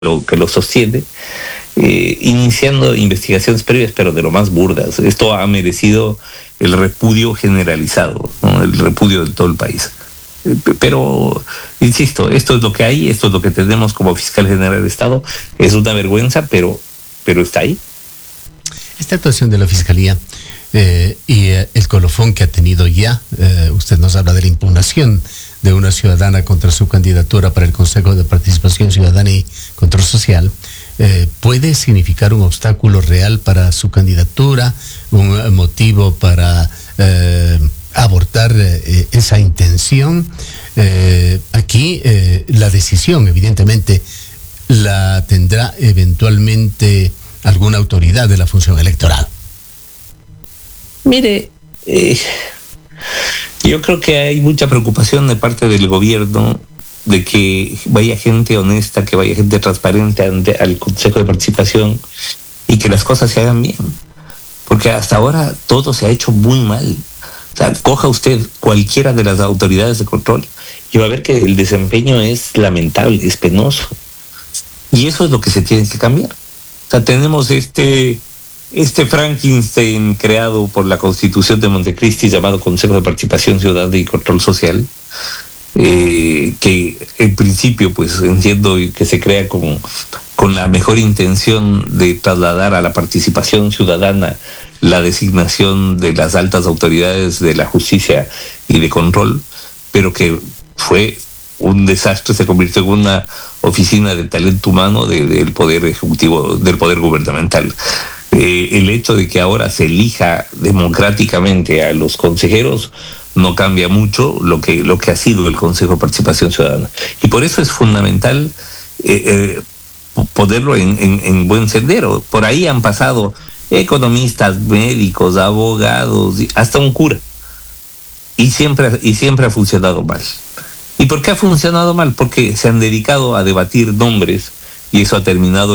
que lo sostiene, iniciando investigaciones previas, pero de lo más burdas. Esto ha merecido el repudio generalizado, ¿no? El repudio de todo el país. Pero, insisto, esto es lo que hay, esto es lo que tenemos como fiscal general del Estado. Es una vergüenza, pero está ahí. Esta actuación de la Fiscalía y el colofón que ha tenido ya, usted nos habla de la impugnación de una ciudadana contra su candidatura para el Consejo de Participación Ciudadana y Control Social, ¿puede significar un obstáculo real para su candidatura, un motivo para abortar esa intención? Aquí la decisión, evidentemente, la tendrá eventualmente alguna autoridad de la función electoral. Mire, yo creo que hay mucha preocupación de parte del gobierno de que vaya gente honesta, que vaya gente transparente al Consejo de Participación y que las cosas se hagan bien. Porque hasta ahora todo se ha hecho muy mal. O sea, coja usted cualquiera de las autoridades de control y va a ver que el desempeño es lamentable, es penoso. Y eso es lo que se tiene que cambiar. O sea, tenemos este Frankenstein creado por la Constitución de Montecristi llamado Consejo de Participación Ciudadana y Control Social, que en principio pues entiendo que se crea con la mejor intención de trasladar a la participación ciudadana la designación de las altas autoridades de la justicia y de control, pero que fue un desastre, se convirtió en una oficina de talento humano del Poder Ejecutivo, del Poder Gubernamental. El hecho de que ahora se elija democráticamente a los consejeros no cambia mucho lo que ha sido el Consejo de Participación Ciudadana. Y por eso es fundamental ponerlo en buen sendero. Por ahí han pasado economistas, médicos, abogados, hasta un cura. Y siempre ha funcionado mal. ¿Y por qué ha funcionado mal? Porque se han dedicado a debatir nombres y eso ha terminado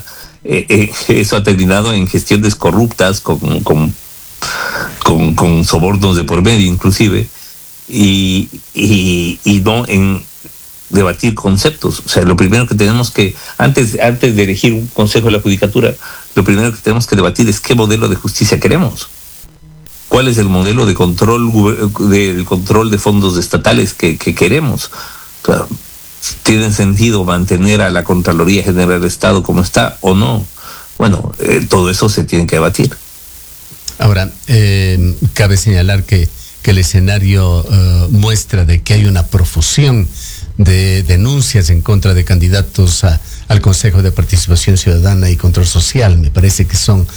en gestiones corruptas con sobornos de por medio inclusive y no en debatir conceptos. O sea, lo primero que tenemos que, antes de elegir un consejo de la judicatura, lo primero que tenemos que debatir es qué modelo de justicia queremos. ¿Cuál es el modelo de control de fondos estatales que queremos? O sea, ¿tiene sentido mantener a la Contraloría General del Estado como está o no? Bueno, todo eso se tiene que debatir. Ahora, cabe señalar que el escenario muestra de que hay una profusión de denuncias en contra de candidatos al Consejo de Participación Ciudadana y Control Social. Me parece que son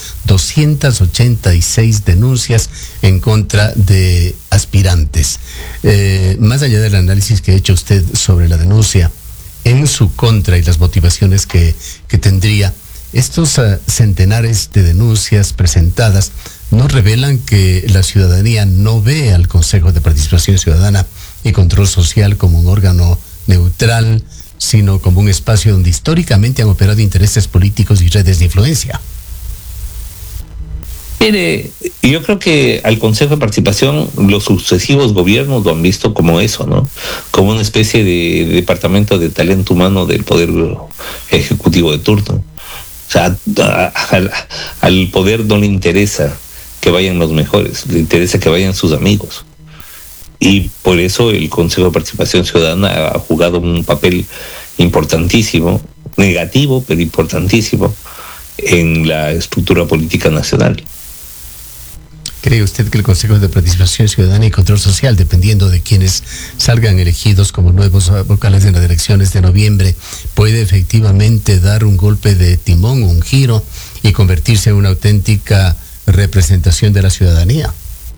286 denuncias en contra de aspirantes. Más allá del análisis que ha hecho usted sobre la denuncia en su contra y las motivaciones que tendría, estos centenares de denuncias presentadas nos revelan que la ciudadanía no ve al Consejo de Participación Ciudadana y Control Social como un órgano neutral, sino como un espacio donde históricamente han operado intereses políticos y redes de influencia. Mire, yo creo que al Consejo de Participación los sucesivos gobiernos lo han visto como eso, ¿no? Como una especie de departamento de talento humano del Poder Ejecutivo de turno. O sea, al poder no le interesa que vayan los mejores, le interesa que vayan sus amigos. Y por eso el Consejo de Participación Ciudadana ha jugado un papel importantísimo, negativo, pero importantísimo, en la estructura política nacional. ¿Cree usted que el Consejo de Participación Ciudadana y Control Social, dependiendo de quienes salgan elegidos como nuevos vocales en las elecciones de noviembre, puede efectivamente dar un golpe de timón, un giro y convertirse en una auténtica representación de la ciudadanía?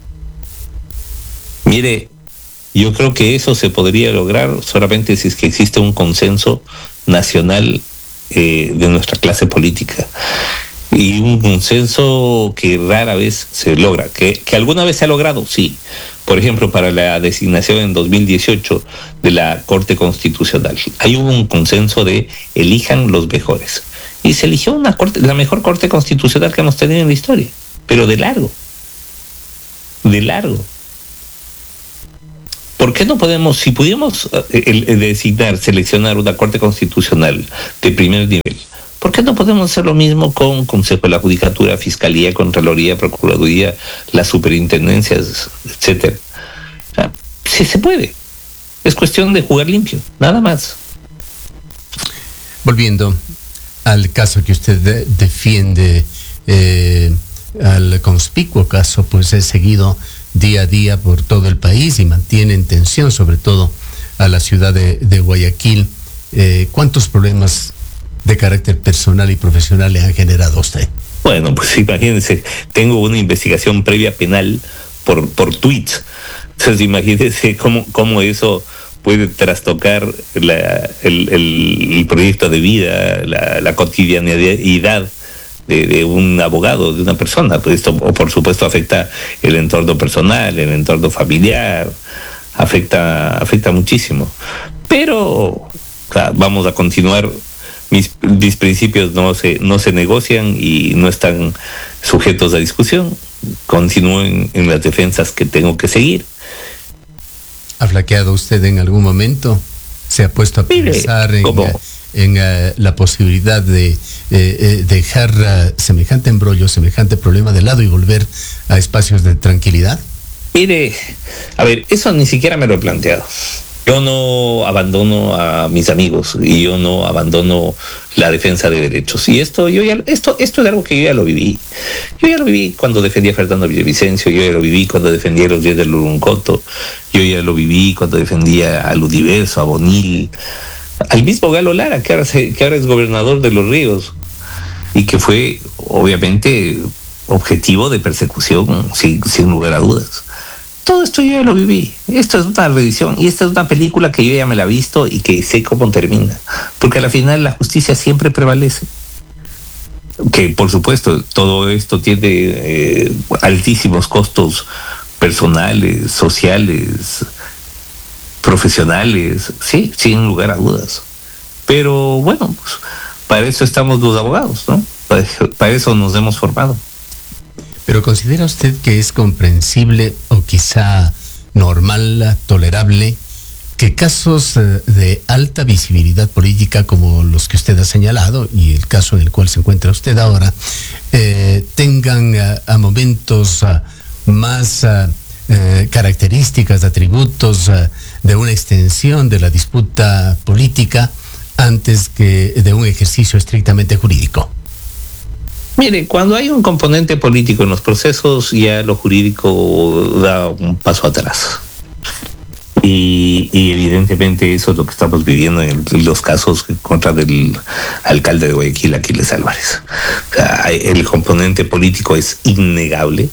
Mire, yo creo que eso se podría lograr solamente si es que existe un consenso nacional de nuestra clase política. Y un consenso que rara vez se logra, que alguna vez se ha logrado, sí. Por ejemplo, para la designación en 2018 de la Corte Constitucional, ahí hubo un consenso de elijan los mejores. Y se eligió la mejor Corte Constitucional que hemos tenido en la historia, pero de largo. ¿Por qué no podemos, si pudiéramos seleccionar una Corte Constitucional de primer nivel, ¿por qué no podemos hacer lo mismo con Consejo de la Judicatura, Fiscalía, Contraloría, Procuraduría, las superintendencias, etcétera? O sea, sí se puede. Es cuestión de jugar limpio, nada más. Volviendo al caso que usted defiende, al conspicuo caso, pues es seguido día a día por todo el país y mantiene en tensión, sobre todo a la ciudad de Guayaquil. ¿Cuántos problemas de carácter personal y profesional le han generado a usted? Bueno, pues imagínense, tengo una investigación previa penal por tweets. Entonces imagínense cómo eso puede trastocar el proyecto de vida, la cotidianidad de un abogado, de una persona. Pues esto, por supuesto, afecta el entorno personal, el entorno familiar, afecta muchísimo. Pero vamos a continuar. Mis principios no se negocian y no están sujetos a discusión. Continúen en las defensas que tengo que seguir. ¿Ha flaqueado usted en algún momento? ¿Se ha puesto a pensar en la posibilidad de dejar semejante embrollo, semejante problema de lado y volver a espacios de tranquilidad? Mire, a ver, eso ni siquiera me lo he planteado. Yo no abandono a mis amigos y yo no abandono la defensa de derechos. Y esto es algo que yo ya lo viví. Yo ya lo viví cuando defendía a Fernando Villavicencio, yo ya lo viví cuando defendía a los 10 del Luruncoto, yo ya lo viví cuando defendía al Universo, a Bonil, al mismo Galo Lara, que ahora es gobernador de Los Ríos y que fue obviamente objetivo de persecución sin lugar a dudas. Todo esto yo ya lo viví. Esto es una revisión y esta es una película que yo ya me la he visto y que sé cómo termina. Porque al final la justicia siempre prevalece. Que por supuesto todo esto tiene altísimos costos personales, sociales, profesionales, sí, sin lugar a dudas. Pero bueno, pues para eso estamos los abogados, ¿no? Para eso nos hemos formado. ¿Pero considera usted que es comprensible o quizá normal, tolerable, que casos de alta visibilidad política como los que usted ha señalado y el caso en el cual se encuentra usted ahora, tengan a momentos más características, atributos de una extensión de la disputa política antes que de un ejercicio estrictamente jurídico? Mire, cuando hay un componente político en los procesos, ya lo jurídico da un paso atrás. Y evidentemente eso es lo que estamos viviendo en los casos contra del alcalde de Guayaquil, Aquiles Álvarez. O sea, el componente político es innegable.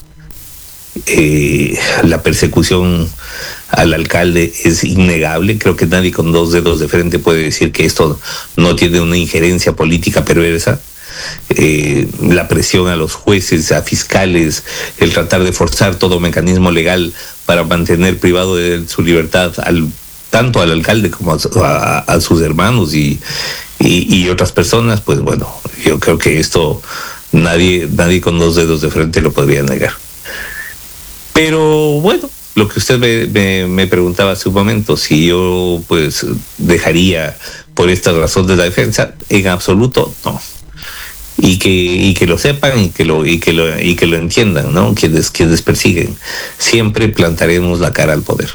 La persecución al alcalde es innegable. Creo que nadie con dos dedos de frente puede decir que esto no tiene una injerencia política perversa. La presión a los jueces, a fiscales, el tratar de forzar todo mecanismo legal para mantener privado de su libertad tanto al alcalde como a sus hermanos y otras personas, pues bueno, yo creo que esto nadie con dos dedos de frente lo podría negar. Pero bueno, lo que usted me preguntaba hace un momento, si yo pues dejaría por esta razón de la defensa, en absoluto no. Y que lo sepan y que lo entiendan, ¿no? Quienes persiguen. Siempre plantaremos la cara al poder.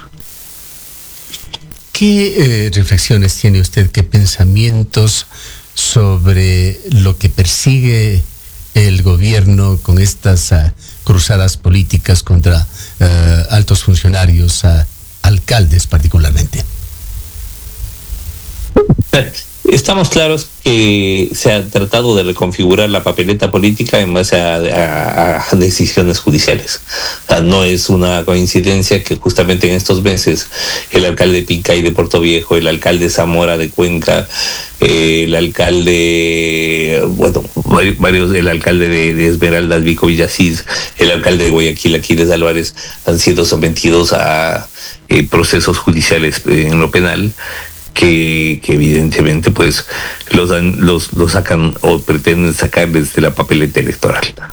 ¿Qué reflexiones tiene usted, qué pensamientos sobre lo que persigue el gobierno con estas cruzadas políticas contra altos funcionarios, alcaldes particularmente? Estamos claros que se ha tratado de reconfigurar la papeleta política en base a decisiones judiciales. O sea, no es una coincidencia que justamente en estos meses el alcalde de Pincay de Puerto Viejo, el alcalde Zamora de Cuenca, el alcalde, bueno, varios, el alcalde de Esmeraldas, Vico Villacís, el alcalde de Guayaquil, Aquiles Álvarez, han sido sometidos a procesos judiciales en lo penal. Que evidentemente pues los sacan o pretenden sacar desde la papeleta electoral.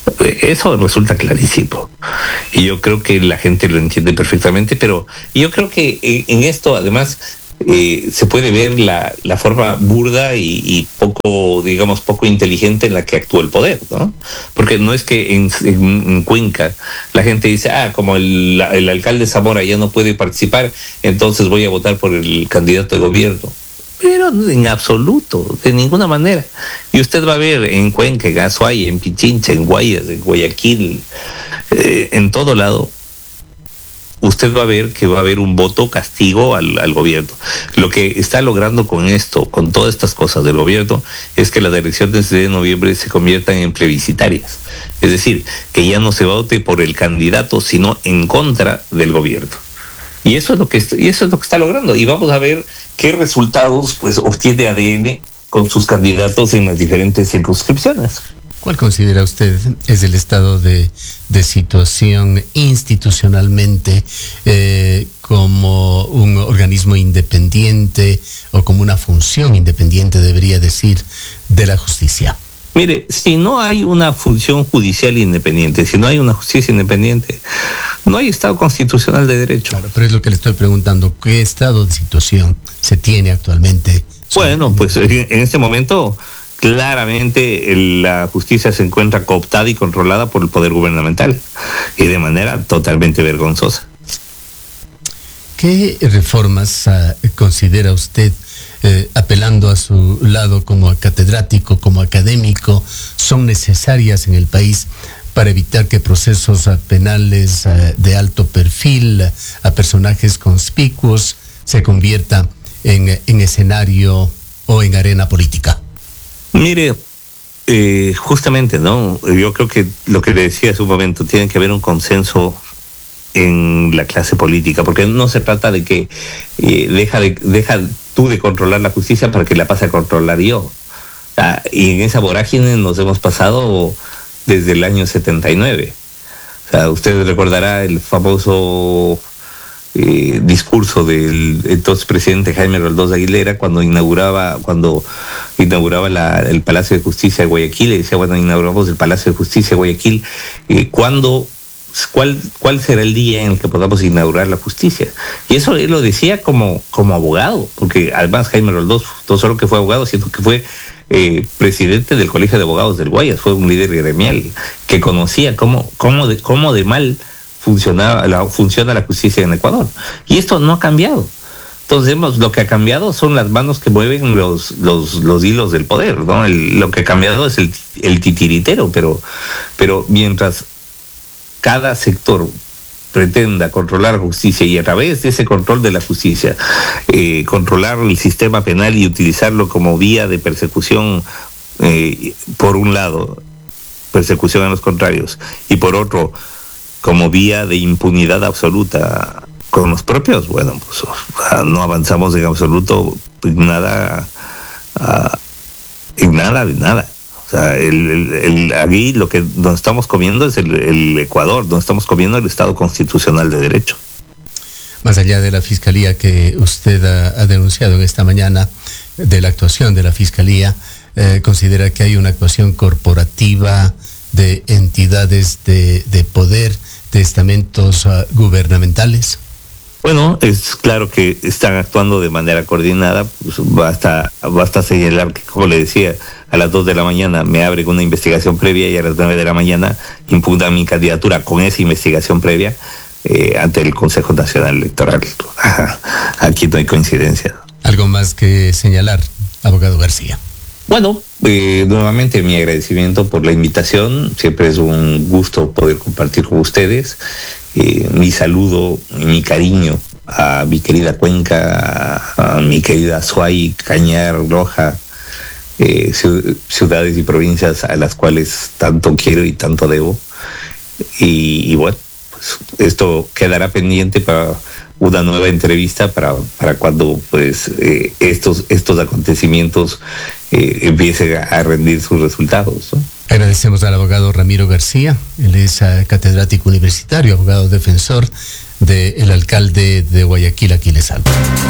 Eso resulta clarísimo. Y yo creo que la gente lo entiende perfectamente, pero yo creo que en esto, además, se puede ver la forma burda y poco, digamos, poco inteligente en la que actúa el poder, ¿no? Porque no es que en Cuenca la gente dice, como el alcalde Zamora ya no puede participar, entonces voy a votar por el candidato de gobierno. Pero en absoluto, de ninguna manera. Y usted va a ver en Cuenca, en Azuay, en Pichincha, en Guayas, en Guayaquil, en todo lado, usted va a ver que va a haber un voto castigo al gobierno. Lo que está logrando con esto, con todas estas cosas del gobierno, es que las elecciones de noviembre se conviertan en plebiscitarias. Es decir, que ya no se vote por el candidato, sino en contra del gobierno. Y eso es lo que está logrando. Y vamos a ver qué resultados pues obtiene ADN con sus candidatos en las diferentes circunscripciones. ¿Cuál considera usted es el estado de situación institucionalmente como un organismo independiente o como una función independiente, debería decir, de la justicia? Mire, si no hay una función judicial independiente, si no hay una justicia independiente, no hay Estado constitucional de derecho. Claro, pero es lo que le estoy preguntando, ¿qué estado de situación se tiene actualmente? Bueno, pues en este momento claramente la justicia se encuentra cooptada y controlada por el poder gubernamental y de manera totalmente vergonzosa. ¿Qué reformas considera usted, apelando a su lado como catedrático, como académico, son necesarias en el país para evitar que procesos penales de alto perfil a personajes conspicuos se conviertan en escenario o en arena política? Mire, justamente, ¿no? Yo creo que lo que le decía hace un momento, tiene que haber un consenso en la clase política, porque no se trata de que deja tú de controlar la justicia para que la pase a controlar yo. Y en esa vorágine nos hemos pasado desde el año 79. O sea, usted recordará el famoso discurso del entonces presidente Jaime Roldós Aguilera cuando inauguraba el Palacio de Justicia de Guayaquil. Y decía, bueno, inauguramos el Palacio de Justicia de Guayaquil, ¿cuál será el día en el que podamos inaugurar la justicia? Y eso él lo decía como abogado, porque además Jaime Roldós no solo que fue abogado, sino que fue presidente del Colegio de Abogados del Guayas, fue un líder gremial que conocía cómo de mal funciona la justicia en Ecuador. Y esto no ha cambiado. Entonces lo que ha cambiado son las manos que mueven los hilos del poder, ¿no? Lo que ha cambiado es el titiritero, pero mientras cada sector pretenda controlar la justicia y a través de ese control de la justicia controlar el sistema penal y utilizarlo como vía de persecución, por un lado, persecución a los contrarios, y por otro, como vía de impunidad absoluta con los propios, bueno, pues no avanzamos en absoluto nada, en nada. O sea, aquí lo que nos estamos comiendo es el Ecuador, nos estamos comiendo el Estado constitucional de derecho. Más allá de la Fiscalía que usted ha denunciado en esta mañana, de la actuación de la Fiscalía, ¿considera que hay una actuación corporativa de entidades de poder, de estamentos gubernamentales? Bueno, es claro que están actuando de manera coordinada. Pues basta señalar que, como le decía, a las 2 de la mañana me abren una investigación previa y a las 9 de la mañana impugnan mi candidatura con esa investigación previa ante el Consejo Nacional Electoral. Aquí no hay coincidencia. ¿Algo más que señalar, abogado García? Bueno, nuevamente mi agradecimiento por la invitación. Siempre es un gusto poder compartir con ustedes. Mi saludo y mi cariño a mi querida Cuenca, a mi querida Azuay, Cañar, Loja, ciudades y provincias a las cuales tanto quiero y tanto debo. Y bueno, pues esto quedará pendiente para una nueva entrevista para cuando pues estos acontecimientos empiecen a rendir sus resultados, ¿no? Agradecemos al abogado Ramiro García. Él es catedrático universitario, abogado defensor del alcalde de Guayaquil, Aquiles Alba.